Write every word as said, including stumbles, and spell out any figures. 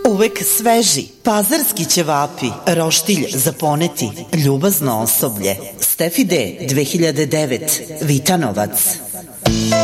Uvek sveži, pazarski ćevapi, roštilj za poneti, ljubazno osoblje. Stefi D, dve hiljade devet, Vitanovac.